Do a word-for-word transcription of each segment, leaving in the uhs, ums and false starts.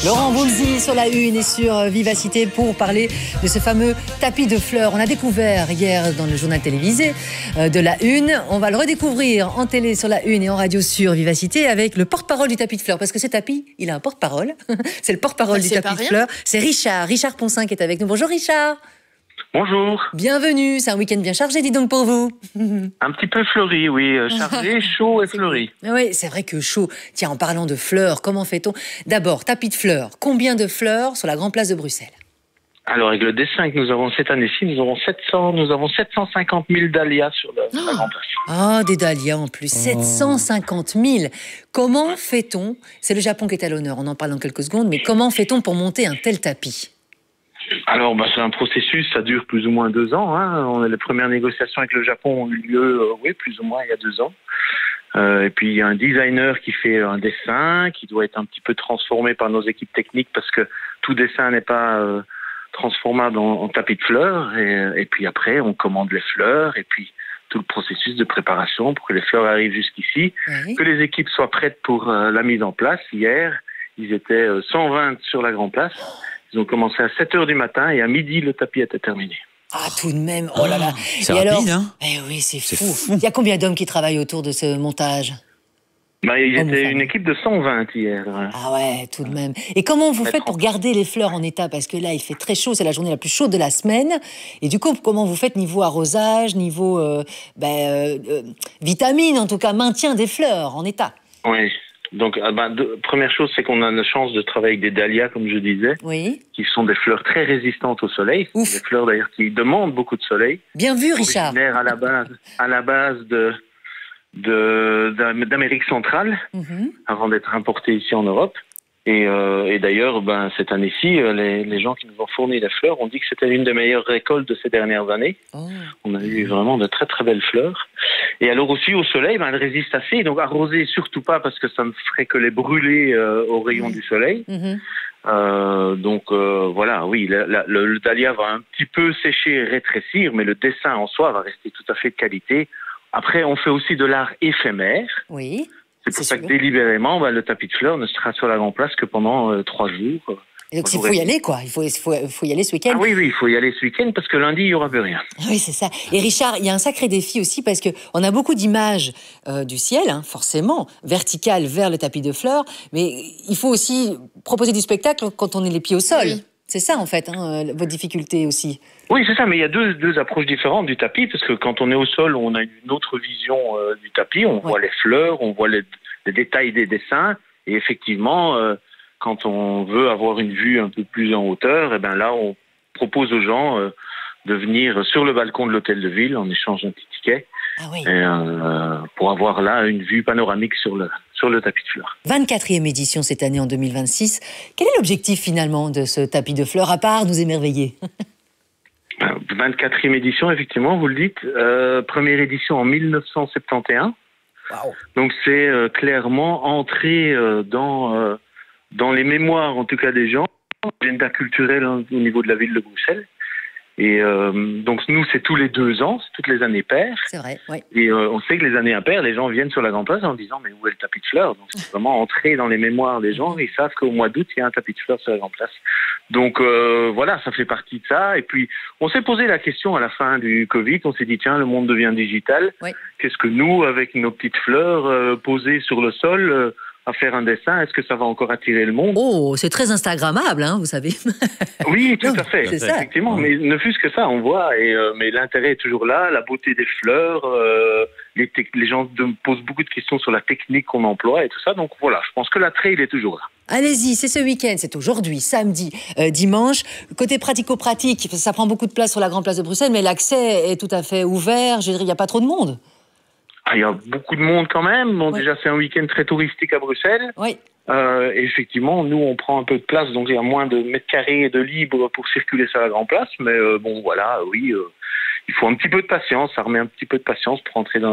Laurent Voulzy sur la Une et sur Vivacité pour parler de ce fameux tapis de fleurs. On l'a découvert hier dans le journal télévisé de la Une. On va le redécouvrir en télé sur la Une et en radio sur Vivacité avec le porte-parole du tapis de fleurs. Parce que ce tapis, il a un porte-parole. C'est le porte-parole du tapis de fleurs. C'est Richard, Richard Poncin qui est avec nous. Bonjour Richard. Bonjour. Bienvenue, c'est un week-end bien chargé, dis donc pour vous. Un petit peu fleuri, oui, chargé, chaud et fleuri. Oui, c'est vrai que chaud. Tiens, en parlant de fleurs, comment fait-on? D'abord, tapis de fleurs. Combien de fleurs sur la Grande Place de Bruxelles? Alors, avec le dessin que nous avons cette année-ci, nous avons sept cents, nous avons sept cent cinquante mille dahlias sur, le, oh. sur la Grande Place. Ah, oh, des dahlias en plus, oh. sept cent cinquante mille. Comment fait-on? C'est le Japon qui est à l'honneur, on en parle dans quelques secondes, mais comment fait-on pour monter un tel tapis? Alors, bah, c'est un processus, ça dure plus ou moins deux ans. Hein. On a les premières négociations avec le Japon ont eu lieu, euh, oui, plus ou moins il y a deux ans. Euh, et puis, il y a un designer qui fait un dessin, qui doit être un petit peu transformé par nos équipes techniques parce que tout dessin n'est pas euh, transformable en, en tapis de fleurs. Et, et puis après, on commande les fleurs et puis tout le processus de préparation pour que les fleurs arrivent jusqu'ici, oui. Que les équipes soient prêtes pour euh, la mise en place. Hier, ils étaient euh, cent vingt sur la Grande Place. Ils ont commencé à sept heures du matin et à midi, le tapis était terminé. Ah, tout de même. Oh là là. C'est et rapide, alors, hein? Eh oui, c'est fou. fou. Il y a combien d'hommes qui travaillent autour de ce montage? Bah, il y était une équipe de cent vingt hier. Ah ouais, tout de même. Et comment vous faites pour garder les fleurs en état? Parce que là, il fait très chaud, c'est la journée la plus chaude de la semaine. Et du coup, comment vous faites niveau arrosage, niveau euh, ben, euh, euh, vitamines, en tout cas, maintien des fleurs en état? Oui. Donc, bah, de, première chose, c'est qu'on a la chance de travailler avec des dahlias, comme je disais, oui. qui sont des fleurs très résistantes au soleil. Ouf. Des fleurs, d'ailleurs, qui demandent beaucoup de soleil. Bien vu, Richard. Originaires à la base, à la base de, de, d'Amérique centrale, mm-hmm. avant d'être importées ici en Europe. Et, euh, et d'ailleurs, ben, cette année-ci, les, les gens qui nous ont fourni les fleurs ont dit que c'était l'une des meilleures récoltes de ces dernières années. Oh. On a eu vraiment de très très belles fleurs. Et alors aussi au soleil, ben, elles résistent assez. Donc arroser surtout pas parce que ça ne ferait que les brûler euh, au rayon mmh. du soleil. Mmh. Euh, donc euh, voilà, oui, la, la, le, le dahlia va un petit peu sécher et rétrécir, mais le dessin en soi va rester tout à fait de qualité. Après, on fait aussi de l'art éphémère. Oui. C'est pour ça sûr. que délibérément, bah, le tapis de fleurs ne sera sur la Grande Place que pendant euh, trois jours. Et donc il faut y aller, quoi. Il faut, il faut, il faut y aller ce week-end. Ah oui, oui, il faut y aller ce week-end parce que lundi, il n'y aura plus rien. Oui, c'est ça. Et Richard, il y a un sacré défi aussi parce qu'on a beaucoup d'images euh, du ciel, hein, forcément, verticales vers le tapis de fleurs. Mais il faut aussi proposer du spectacle quand on est les pieds au sol. Oui. C'est ça, en fait, hein, votre difficulté aussi. Oui, c'est ça, mais il y a deux, deux approches différentes du tapis, parce que quand on est au sol, on a une autre vision euh, du tapis, on ouais. voit les fleurs, on voit les, les détails des dessins, et effectivement, euh, quand on veut avoir une vue un peu plus en hauteur, et ben là, on propose aux gens euh, de venir sur le balcon de l'hôtel de ville en échange d'un petit ticket, ah oui. et, euh, pour avoir là une vue panoramique sur le, sur le tapis de fleurs. vingt-quatrième édition cette année en deux mille vingt-six. Quel est l'objectif finalement de ce tapis de fleurs, à part nous émerveiller? vingt-quatrième édition, effectivement, vous le dites. Euh, première édition en mille neuf cent soixante et onze. Wow. Donc c'est euh, clairement entré euh, dans, euh, dans les mémoires, en tout cas des gens, l'agenda culturel hein, au niveau de la ville de Bruxelles. Et euh, donc nous, c'est tous les deux ans, c'est toutes les années paires. C'est vrai, oui. Et euh, on sait que les années impaires, les gens viennent sur la Grande Place en disant « mais où est le tapis de fleurs ?» Donc c'est vraiment entré dans les mémoires des gens. Ils savent qu'au mois d'août, il y a un tapis de fleurs sur la Grande Place. Donc euh, voilà, ça fait partie de ça. Et puis, on s'est posé la question à la fin du Covid. On s'est dit « tiens, le monde devient digital. Oui. Qu'est-ce que nous, avec nos petites fleurs euh, posées sur le sol euh, à faire un dessin, est-ce que ça va encore attirer le monde ?» Oh, c'est très instagrammable, hein, vous savez. Oui, tout non, à fait, c'est ça. effectivement. Mais ne fût-ce que ça, on voit. Et, euh, mais l'intérêt est toujours là, la beauté des fleurs. Euh, les, te- les gens me posent beaucoup de questions sur la technique qu'on emploie et tout ça. Donc voilà, je pense que l'attrait, il est toujours là. Allez-y, c'est ce week-end, c'est aujourd'hui, samedi, euh, dimanche. Côté pratico-pratique, ça prend beaucoup de place sur la Grande Place de Bruxelles, mais l'accès est tout à fait ouvert. Je veux dire, il n'y a pas trop de monde. Ah, il y a beaucoup de monde quand même. Bon, oui. Déjà, c'est un week-end très touristique à Bruxelles. Oui. Euh, et effectivement, nous, on prend un peu de place, donc il y a moins de mètres carrés de libre pour circuler sur la Grande Place. Mais euh, bon, voilà, oui, euh, il faut un petit peu de patience. Ça remet un petit peu de patience pour entrer dans le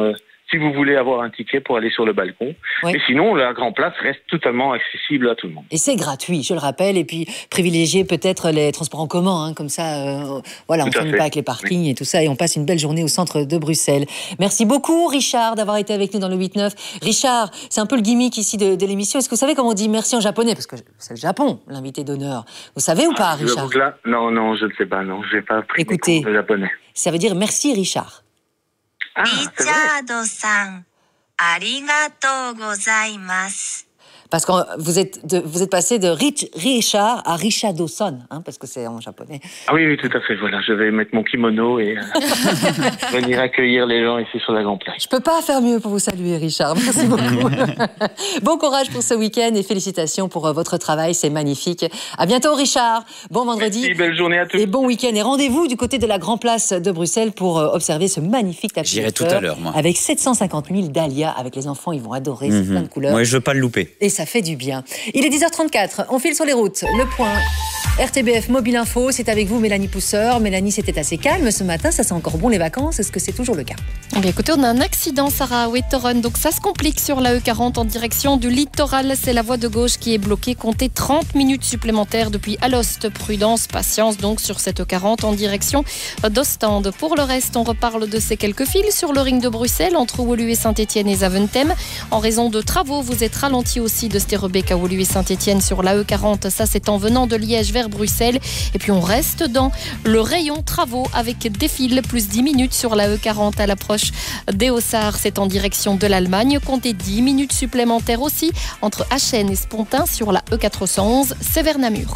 si vous voulez avoir un ticket pour aller sur le balcon. Oui. Et sinon, la Grand Place reste totalement accessible à tout le monde. Et c'est gratuit, je le rappelle, et puis privilégier peut-être les transports en commun, hein, comme ça, euh, voilà, on ne s'ennuie pas avec les parkings oui. et tout ça, et on passe une belle journée au centre de Bruxelles. Merci beaucoup, Richard, d'avoir été avec nous dans le huit neuf. Richard, c'est un peu le gimmick ici de, de l'émission. Est-ce que vous savez comment on dit merci en japonais? Parce que c'est le Japon, l'invité d'honneur. Vous savez ou pas, ah, Richard? là, Non, non, je ne sais pas, non, je n'ai pas pris Écoutez, le japonais. Ça veut dire merci, Richard. Ah, Richard-san, arigatou gozaimasu. Parce que vous êtes, de, vous êtes passé de Rich, Richard à Richard-Dawson, hein, parce que c'est en japonais. Ah oui, oui, tout à fait. Voilà, je vais mettre mon kimono et euh, venir accueillir les gens ici sur la Grande Place. Je peux pas faire mieux pour vous saluer, Richard. Merci beaucoup. Bon courage pour ce week-end et félicitations pour euh, votre travail, c'est magnifique. À bientôt, Richard. Bon vendredi. Merci, belle journée à tous. Et bon week-end. Et rendez-vous du côté de la Grande Place de Bruxelles pour euh, observer ce magnifique tapis. J'irai tout à l'heure, moi. Avec sept cent cinquante mille dahlias. Avec les enfants, ils vont adorer. Mm-hmm. C'est plein de couleurs. Moi, je veux pas le louper. Et ça fait du bien. Il est dix heures trente-quatre, on file sur les routes. Le point R T B F Mobile Info, c'est avec vous Mélanie Pousseur. Mélanie, c'était assez calme ce matin, ça sent encore bon les vacances, est-ce que c'est toujours le cas? Eh bien, écoutez, on a un accident, Sarah, à Wetteren, donc ça se complique sur la E quarante en direction du littoral. C'est la voie de gauche qui est bloquée, comptez trente minutes supplémentaires depuis Alost. Prudence, patience donc sur cette E quarante en direction d'Ostende. Pour le reste, on reparle de ces quelques fils sur le ring de Bruxelles entre Woluwe et Saint-Étienne et Zaventem. En raison de travaux, vous êtes ralenti aussi de Sterrebeek à Woluwe et Saint-Étienne sur la E quarante. Ça, c'est en venant de Liège vers Bruxelles. Et puis, on reste dans le rayon travaux avec des fils, plus dix minutes sur la E quarante à l'approche des Haussards. C'est en direction de l'Allemagne. Comptez dix minutes supplémentaires aussi entre Achen et Spontin sur la E quatre cent onze, Sévère-Namur.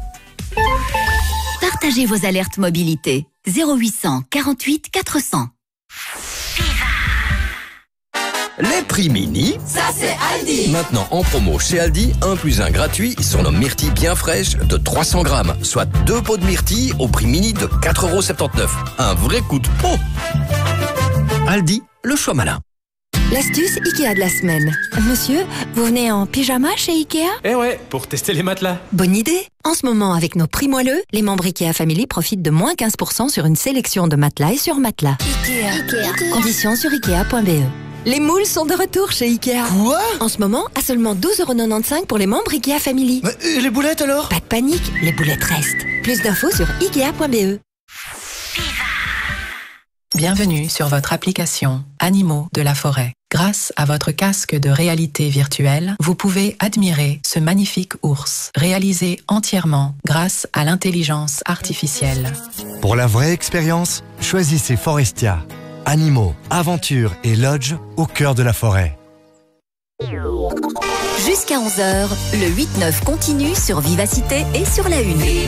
Partagez vos alertes mobilité. zéro huit cent quarante-huit quatre cents. Les prix mini, ça c'est Aldi. Maintenant en promo chez Aldi, un plus un gratuit sur nos myrtilles bien fraîches de trois cents grammes, soit deux pots de myrtilles au prix mini de quatre euros soixante-dix-neuf. Un vrai coup de pot. Aldi, le choix malin. L'astuce Ikea de la semaine. Monsieur, vous venez en pyjama chez Ikea? Eh ouais, pour tester les matelas. Bonne idée. En ce moment, avec nos prix moelleux, les membres Ikea Family profitent de moins quinze pour cent sur une sélection de matelas et sur matelas. Ikea. Ikea. Conditions sur ikea point b e. Les moules sont de retour chez Ikea. Quoi? En ce moment, à seulement douze euros quatre-vingt-quinze pour les membres Ikea Family. Mais et les boulettes alors? Pas de panique, les boulettes restent. Plus d'infos sur ikea point b e. Bienvenue sur votre application Animaux de la forêt. Grâce à votre casque de réalité virtuelle, vous pouvez admirer ce magnifique ours, réalisé entièrement grâce à l'intelligence artificielle. Pour la vraie expérience, choisissez Forestia. Animaux, aventures et lodge au cœur de la forêt. Jusqu'à onze heures, le huit neuf continue sur Vivacité et sur la Une.